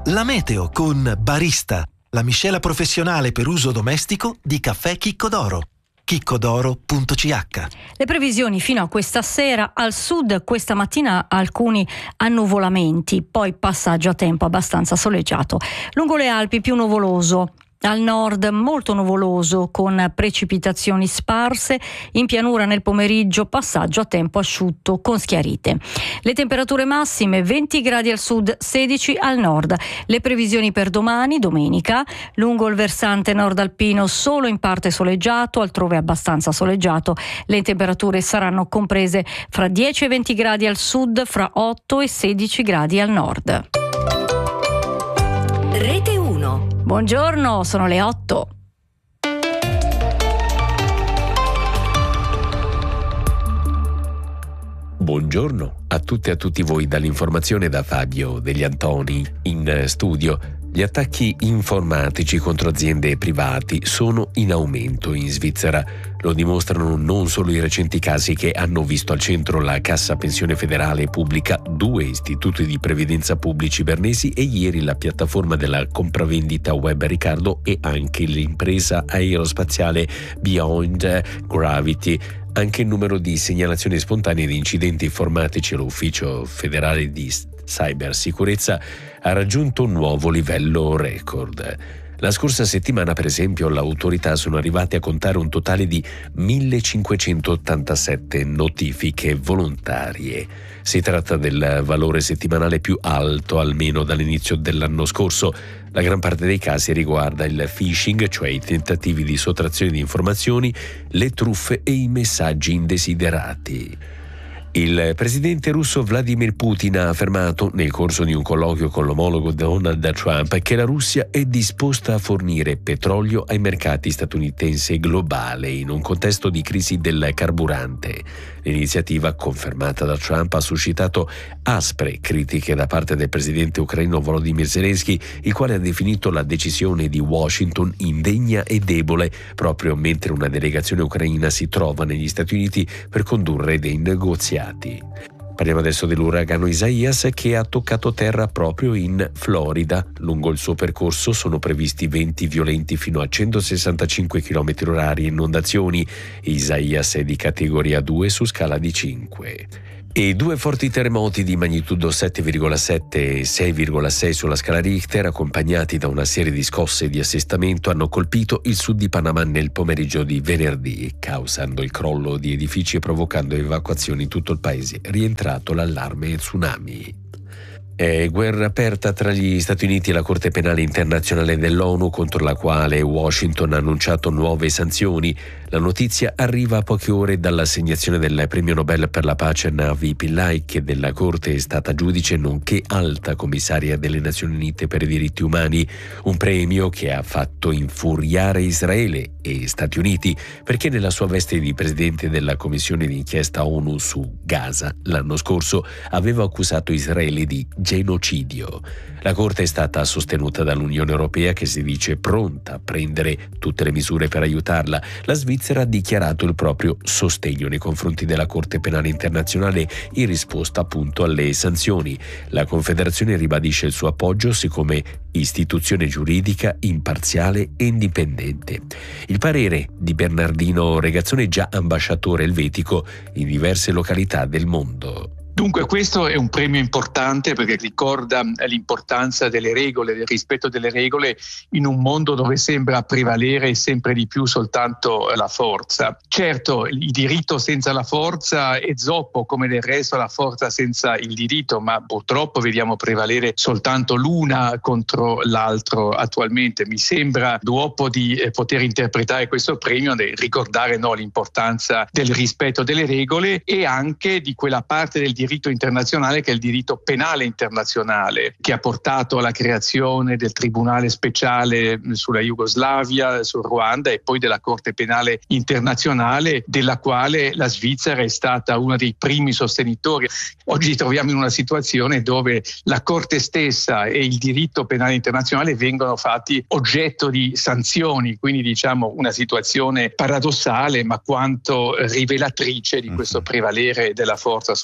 La meteo con Barista, la miscela professionale per uso domestico di caffè Chicco d'Oro. chiccodoro.ch. Le previsioni fino a questa sera: al sud questa mattina alcuni annuvolamenti, poi passaggio a tempo abbastanza soleggiato. Lungo le Alpi più nuvoloso. Al nord molto nuvoloso con precipitazioni sparse, in pianura nel pomeriggio passaggio a tempo asciutto con schiarite. Le temperature massime 20 gradi al sud, 16 al nord. Le previsioni per domani, domenica: lungo il versante nord alpino solo in parte soleggiato, altrove abbastanza soleggiato. Le temperature saranno comprese fra 10 e 20 gradi al sud, fra 8 e 16 gradi al nord. Rete 1. Buongiorno, sono le 8. Buongiorno a tutte e a tutti voi dall'informazione da Fabio Degli Antoni in studio. Gli attacchi informatici contro aziende e privati sono in aumento in Svizzera. Lo dimostrano non solo i recenti casi che hanno visto al centro la Cassa Pensione Federale Pubblica, 2 istituti di previdenza pubblici bernesi e ieri la piattaforma della compravendita web Ricardo e anche l'impresa aerospaziale Beyond Gravity. Anche il numero di segnalazioni spontanee di incidenti informatici all'Ufficio federale di cybersicurezza ha raggiunto un nuovo livello record. La scorsa settimana, per esempio, le autorità sono arrivate a contare un totale di 1587 notifiche volontarie. Si tratta del valore settimanale più alto almeno dall'inizio dell'anno scorso. La gran parte dei casi riguarda il phishing, cioè i tentativi di sottrazione di informazioni, le truffe e i messaggi indesiderati. Il presidente russo Vladimir Putin ha affermato nel corso di un colloquio con l'omologo Donald Trump che la Russia è disposta a fornire petrolio ai mercati statunitensi e globale in un contesto di crisi del carburante. L'iniziativa, confermata da Trump, ha suscitato aspre critiche da parte del presidente ucraino Volodymyr Zelensky, il quale ha definito la decisione di Washington indegna e debole, proprio mentre una delegazione ucraina si trova negli Stati Uniti per condurre dei negoziati. Parliamo adesso dell'uragano Isaias che ha toccato terra proprio in Florida. Lungo il suo percorso sono previsti venti violenti fino a 165 km/h e inondazioni. Isaias è di categoria 2 su scala di 5. E 2 forti terremoti di magnitudo 7,7 e 6,6 sulla scala Richter, accompagnati da una serie di scosse di assestamento, hanno colpito il sud di Panama nel pomeriggio di venerdì, causando il crollo di edifici e provocando evacuazioni in tutto il paese. Rientrato l'allarme tsunami. È guerra aperta tra gli Stati Uniti e la Corte Penale Internazionale dell'ONU, contro la quale Washington ha annunciato nuove sanzioni. La notizia arriva a poche ore dall'assegnazione del premio Nobel per la pace a Navi Pillay, che della Corte è stata giudice nonché alta commissaria delle Nazioni Unite per i diritti umani, un premio che ha fatto infuriare Israele e Stati Uniti, perché nella sua veste di presidente della commissione d'inchiesta ONU su Gaza l'anno scorso aveva accusato Israele di genocidio. La Corte è stata sostenuta dall'Unione Europea, che si dice pronta a prendere tutte le misure per aiutarla. La Svizzera ha dichiarato il proprio sostegno nei confronti della Corte Penale Internazionale in risposta appunto alle sanzioni. La Confederazione ribadisce il suo appoggio siccome istituzione giuridica imparziale e indipendente. Il parere di Bernardino Regazzone, già ambasciatore elvetico in diverse località del mondo. Dunque questo è un premio importante perché ricorda l'importanza delle regole, del rispetto delle regole in un mondo dove sembra prevalere sempre di più soltanto la forza. Certo, il diritto senza la forza è zoppo, come del resto la forza senza il diritto, ma purtroppo vediamo prevalere soltanto l'una contro l'altro attualmente. Mi sembra d'uopo di poter interpretare questo premio e ricordare l'importanza del rispetto delle regole e anche di quella parte del diritto internazionale che è il diritto penale internazionale, che ha portato alla creazione del Tribunale speciale sulla Jugoslavia, sul Ruanda e poi della Corte penale internazionale, della quale la Svizzera è stata uno dei primi sostenitori. Oggi ci troviamo in una situazione dove la Corte stessa e il diritto penale internazionale vengono fatti oggetto di sanzioni, quindi diciamo una situazione paradossale ma quanto rivelatrice di questo prevalere della forza sulle regole.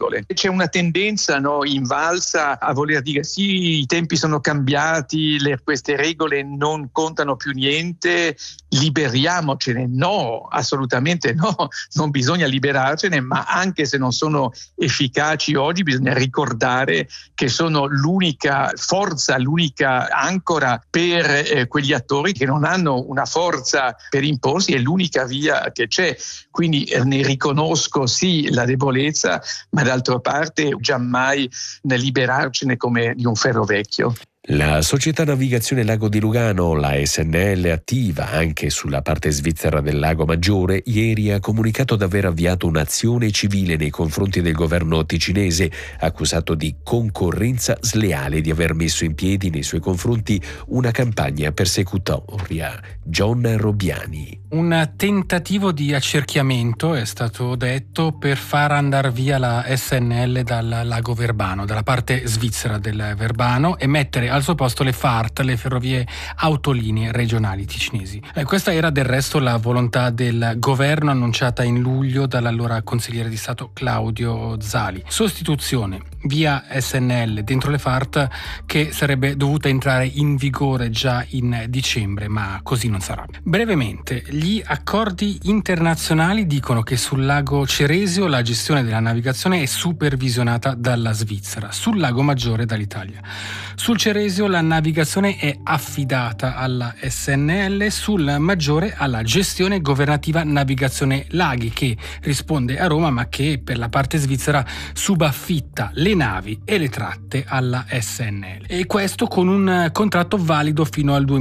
regole. C'è una tendenza invalsa a voler dire sì, i tempi sono cambiati, queste regole non contano più niente, liberiamocene. No, assolutamente no, non bisogna liberarcene, ma anche se non sono efficaci oggi bisogna ricordare che sono l'unica forza, l'unica ancora per quegli attori che non hanno una forza per imporsi, è l'unica via che c'è. Quindi ne riconosco sì la debolezza, ma d'altra parte giammai ne liberarcene come di un ferro vecchio. La Società Navigazione Lago di Lugano, la SNL, attiva anche sulla parte svizzera del Lago Maggiore, ieri ha comunicato di aver avviato un'azione civile nei confronti del governo ticinese, accusato di concorrenza sleale e di aver messo in piedi nei suoi confronti una campagna persecutoria. John Robbiani. Un tentativo di accerchiamento, è stato detto, per far andare via la SNL dal Lago Verbano, dalla parte svizzera del Verbano, e mettere al suo posto le FART, le ferrovie autolinee regionali ticinesi. Questa era del resto la volontà del governo annunciata in luglio dall'allora consigliere di Stato Claudio Zali. Sostituzione via SNL dentro le FART che sarebbe dovuta entrare in vigore già in dicembre, ma così non sarà. Brevemente, gli accordi internazionali dicono che sul lago Ceresio la gestione della navigazione è supervisionata dalla Svizzera, sul lago Maggiore dall'Italia. Sul Ceresio la navigazione è affidata alla SNL, sul Maggiore alla gestione governativa Navigazione Laghi, che risponde a Roma ma che per la parte svizzera subaffitta le navi e le tratte alla SNL. E questo con un contratto valido fino al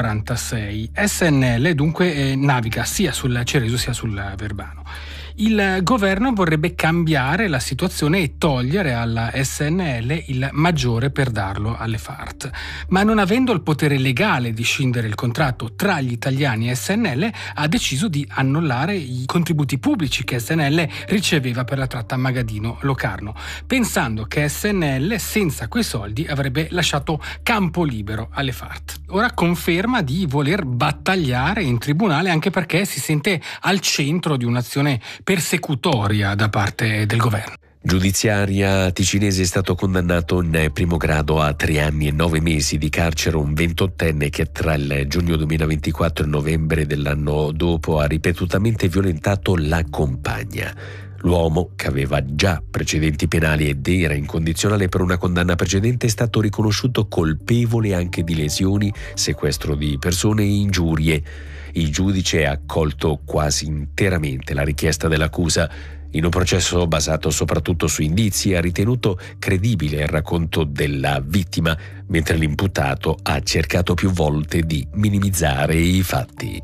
2046. SNL dunque naviga sia sul Ceresio sia sul Verbano. Il governo vorrebbe cambiare la situazione e togliere alla SNL il Maggiore per darlo alle FART, ma non avendo il potere legale di scindere il contratto tra gli italiani e SNL, ha deciso di annullare i contributi pubblici che SNL riceveva per la tratta Magadino-Locarno, pensando che SNL senza quei soldi avrebbe lasciato campo libero alle FART. Ora conferma di voler battagliare in tribunale, anche perché si sente al centro di un'azione persecutoria da parte del governo. Giudiziaria ticinese è stato condannato in primo grado a 3 anni e 9 mesi di carcere un 28enne che tra il giugno 2024 e il novembre dell'anno dopo ha ripetutamente violentato la compagna. L'uomo, che aveva già precedenti penali ed era incondizionale per una condanna precedente, è stato riconosciuto colpevole anche di lesioni, sequestro di persone e ingiurie. Il giudice ha accolto quasi interamente la richiesta dell'accusa. In un processo basato soprattutto su indizi, ha ritenuto credibile il racconto della vittima, mentre l'imputato ha cercato più volte di minimizzare i fatti.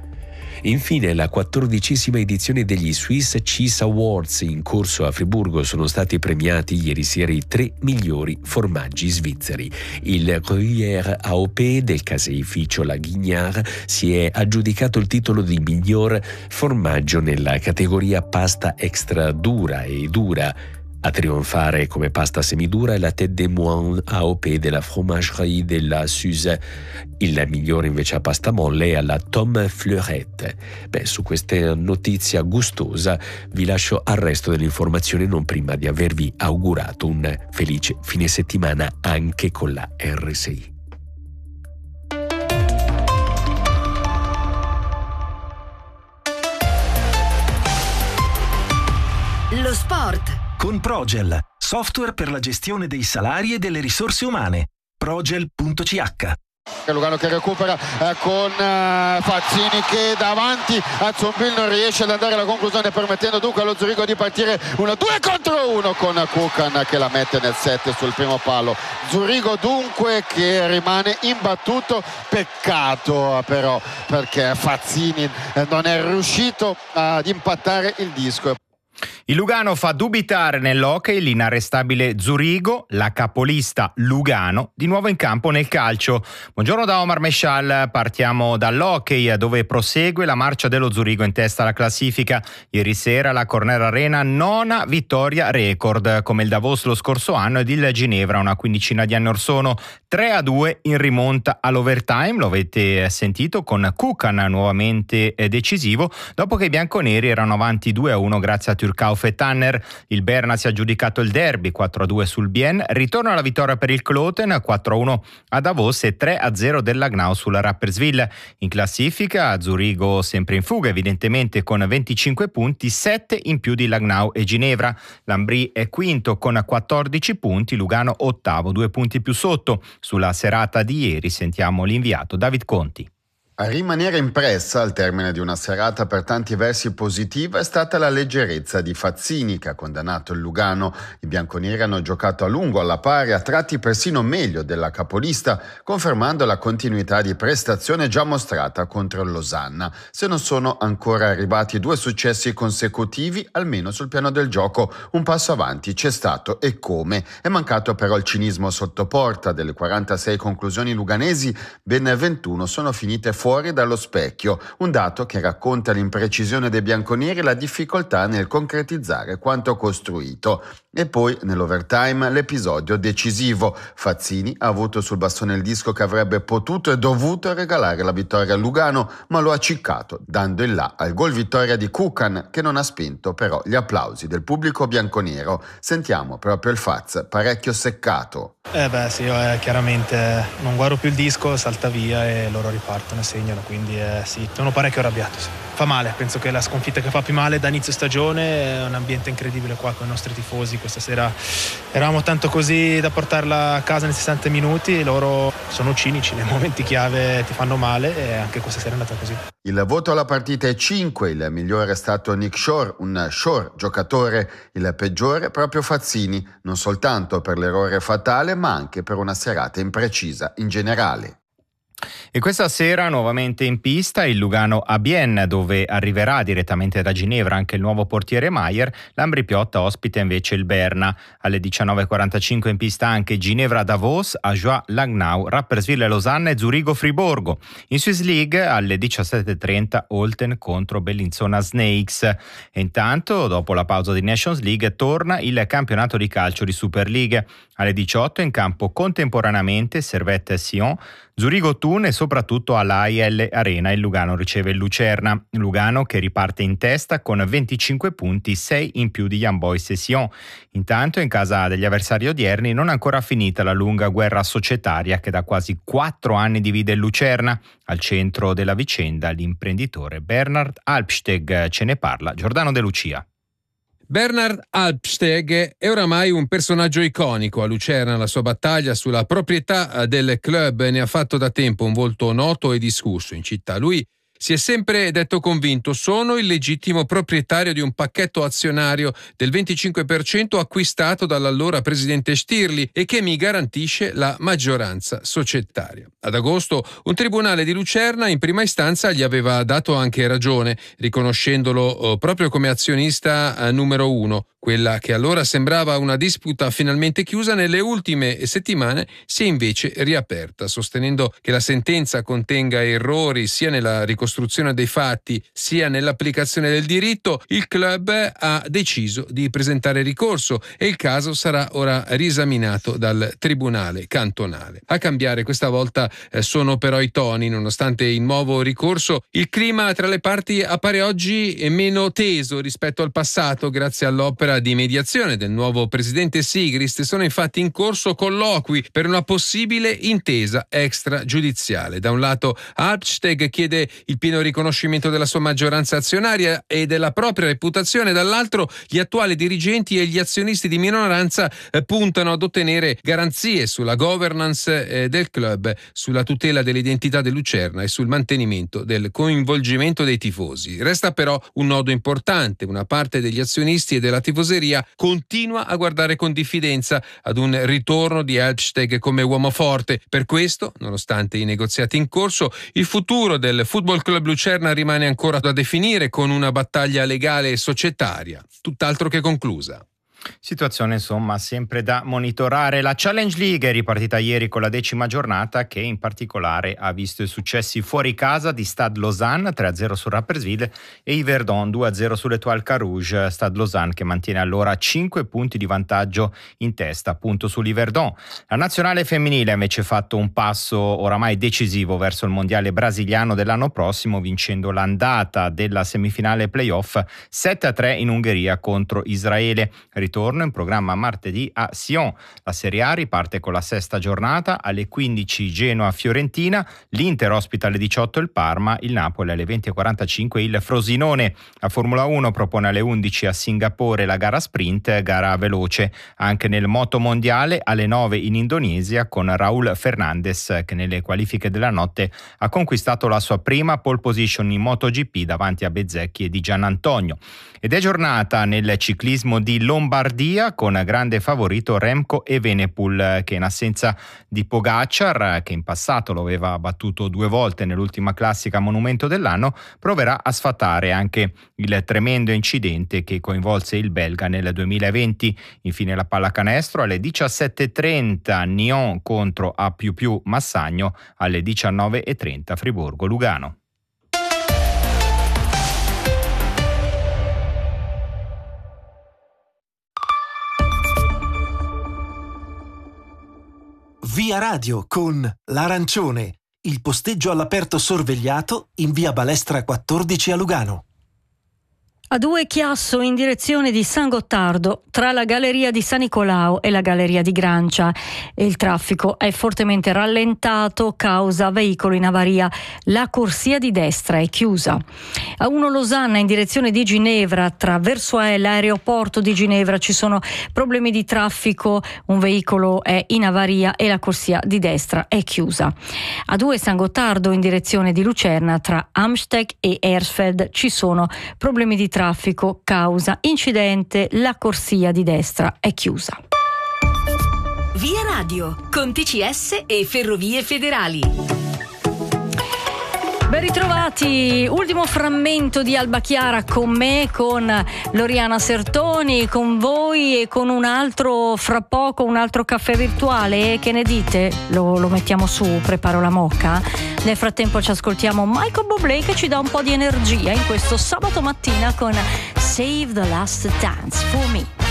Infine, la 14ª edizione degli Swiss Cheese Awards in corso a Friburgo sono stati premiati ieri sera i 3 migliori formaggi svizzeri. Il Gruyère AOP del caseificio La Guignard si è aggiudicato il titolo di miglior formaggio nella categoria pasta extra dura e dura. A trionfare come pasta semidura è la Tête de Moine AOP della Fromagerie de la Suze. Il migliore invece a pasta molle è alla Tom Fleurette. Su questa notizia gustosa vi lascio al resto delle informazioni, non prima di avervi augurato un felice fine settimana anche con la RSI. Lo sport con Progel, software per la gestione dei salari e delle risorse umane. Progel.ch. Lugano che recupera con Fazzini che davanti a Zumbil non riesce ad andare alla conclusione, permettendo dunque allo Zurigo di partire 1-2 contro 1 con Kukan che la mette nel 7 sul primo palo. Zurigo dunque che rimane imbattuto, peccato però perché Fazzini non è riuscito ad impattare il disco. Il Lugano fa dubitare nell'hockey l'inarrestabile Zurigo, la capolista Lugano, di nuovo in campo nel calcio. Buongiorno da Omar Meshal, partiamo dall'hockey dove prosegue la marcia dello Zurigo in testa alla classifica. Ieri sera la Corner Arena 9ª vittoria record, come il Davos lo scorso anno ed il Ginevra una quindicina di anni or sono. 3-2 in rimonta all'overtime, lo avete sentito, con Kukan nuovamente decisivo, dopo che i bianconeri erano avanti 2-1 grazie a Turkau Fettanner. Il Berna si è aggiudicato il derby 4-2 sul Bien, ritorno alla vittoria per il Kloten 4-1 a Davos e 3-0 del Langnau sulla Rapperswil. In classifica Zurigo sempre in fuga evidentemente con 25 punti, 7 in più di Langnau e Ginevra. L'Ambri è quinto con 14 punti, Lugano ottavo, 2 punti più sotto. Sulla serata di ieri sentiamo l'inviato David Conti. A rimanere impressa al termine di una serata per tanti versi positiva è stata la leggerezza di Fazzini, che ha condannato il Lugano. I bianconeri hanno giocato a lungo alla pari, a tratti persino meglio della capolista, confermando la continuità di prestazione già mostrata contro il Losanna. Se non sono ancora arrivati 2 successi consecutivi, almeno sul piano del gioco un passo avanti c'è stato, e come. È mancato però il cinismo sotto porta. Delle 46 conclusioni luganesi, ben 21 sono finite fuori dallo specchio, un dato che racconta l'imprecisione dei bianconeri e la difficoltà nel concretizzare quanto costruito. E poi nell'overtime l'episodio decisivo. Fazzini ha avuto sul bastone il disco che avrebbe potuto e dovuto regalare la vittoria al Lugano, ma lo ha ciccato, dando il là al gol vittoria di Kukan, che non ha spinto però gli applausi del pubblico bianconero. Sentiamo proprio il Faz, parecchio seccato. Sì, io chiaramente non guardo più il disco, salta via e loro ripartono e segnano, quindi sì, sono parecchio arrabbiato. Sì. Fa male, penso che la sconfitta che fa più male da inizio stagione, è un ambiente incredibile qua con i nostri tifosi. Questa sera eravamo tanto così da portarla a casa nei 60 minuti, loro sono cinici, nei momenti chiave ti fanno male e anche questa sera è andata così. Il voto alla partita è 5, il migliore è stato Nick Shore, un Shore giocatore, il peggiore proprio Fazzini, non soltanto per l'errore fatale ma anche per una serata imprecisa in generale. E questa sera nuovamente in pista il Lugano a Bienne, dove arriverà direttamente da Ginevra anche il nuovo portiere Maier. L'Ambri Piotta ospita invece il Berna. Alle 19.45 in pista anche Ginevra-Davos, Ajoie-Langnau, Rapperswil-Losanna e Zurigo-Friborgo. In Swiss League alle 17.30 Olten contro Bellinzona Snakes. E intanto, dopo la pausa di Nations League, torna il campionato di calcio di Super League. Alle 18 in campo contemporaneamente Servette-Sion, Zurigo-Thun e soprattutto all'AIL Arena il Lugano riceve il Lucerna. Lugano che riparte in testa con 25 punti, 6 in più di Young Boys e Sion. Intanto in casa degli avversari odierni non è ancora finita la lunga guerra societaria che da quasi 4 anni divide il Lucerna. Al centro della vicenda l'imprenditore Bernhard Alpsteg. Ce ne parla Giordano De Lucia. Bernhard Alpsteg è oramai un personaggio iconico a Lucerna. La sua battaglia sulla proprietà del club ne ha fatto da tempo un volto noto e discusso in città. Lui si è sempre detto convinto: sono il legittimo proprietario di un pacchetto azionario del 25% acquistato dall'allora presidente Stirli e che mi garantisce la maggioranza societaria. Ad agosto un tribunale di Lucerna in prima istanza gli aveva dato anche ragione, riconoscendolo proprio come azionista numero 1. Quella che allora sembrava una disputa finalmente chiusa nelle ultime settimane si è invece riaperta, sostenendo che la sentenza contenga errori sia nella ricostruzione dei fatti sia nell'applicazione del diritto. Il club ha deciso di presentare ricorso e il caso sarà ora riesaminato dal tribunale cantonale. A cambiare questa volta sono però i toni. Nonostante il nuovo ricorso, il clima tra le parti appare oggi meno teso rispetto al passato grazie all'opera di mediazione del nuovo presidente Sigrist. Sono infatti in corso colloqui per una possibile intesa extragiudiziale. Da un lato Alpsteg chiede il pieno riconoscimento della sua maggioranza azionaria e della propria reputazione, dall'altro gli attuali dirigenti e gli azionisti di minoranza puntano ad ottenere garanzie sulla governance del club, sulla tutela dell'identità del Lucerna e sul mantenimento del coinvolgimento dei tifosi. Resta però un nodo importante: una parte degli azionisti e della tifoseria continua a guardare con diffidenza ad un ritorno di Alpsteg come uomo forte. Per questo, nonostante i negoziati in corso, il futuro del Football Club Lucerna rimane ancora da definire, con una battaglia legale e societaria tutt'altro che conclusa. Situazione insomma sempre da monitorare. La Challenge League è ripartita ieri con la 10ª giornata, che in particolare ha visto i successi fuori casa di Stade Lausanne 3-0 su Rapperswil e Yverdon 2-0 sull'Étoile Carouge. Stade Lausanne che mantiene allora 5 punti di vantaggio in testa, appunto sull'Yverdon. La nazionale femminile ha invece fatto un passo oramai decisivo verso il mondiale brasiliano dell'anno prossimo, vincendo l'andata della semifinale playoff 7-3 in Ungheria contro Israele. Ritorno in programma martedì a Sion. La Serie A riparte con la 6ª giornata alle 15 Genoa-Fiorentina, l'Inter ospita alle 18 il Parma, il Napoli alle 20:45 il Frosinone. La Formula 1 propone alle 11 a Singapore la gara sprint, gara veloce anche nel moto mondiale alle 9 in Indonesia con Raúl Fernández che nelle qualifiche della notte ha conquistato la sua prima pole position in MotoGP davanti a Bezzecchi e Di Giannantonio. Ed è giornata nel ciclismo di Lombardia con grande favorito Remco Evenepoel, che in assenza di Pogacar, che in passato lo aveva battuto 2 volte nell'ultima classica monumento dell'anno, proverà a sfatare anche il tremendo incidente che coinvolse il belga nel 2020. Infine la pallacanestro alle 17:30 Nyon contro A++ Massagno, alle 19:30 Friburgo Lugano. Via Radio con l'Arancione, il posteggio all'aperto sorvegliato in via Balestra 14 a Lugano. A2 Chiasso in direzione di San Gottardo, tra la galleria di San Nicolao e la galleria di Grancia. Il traffico è fortemente rallentato causa veicolo in avaria. La corsia di destra è chiusa. A1 Losanna in direzione di Ginevra, tra Versoix e l'aeroporto di Ginevra ci sono problemi di traffico. Un veicolo è in avaria e la corsia di destra è chiusa. A2 San Gottardo in direzione di Lucerna, tra Amsteg e Hersfeld ci sono problemi di traffico causa incidente, la corsia di destra è chiusa. Via Radio con TCS e Ferrovie Federali. Ben ritrovati, ultimo frammento di Alba Chiara con me, con Loriana Sertoni, con voi e con un altro, fra poco, un altro caffè virtuale. Che ne dite? Lo mettiamo su, preparo la mocca. Nel frattempo ci ascoltiamo Michael Bublé che ci dà un po' di energia in questo sabato mattina con Save the Last Dance for Me.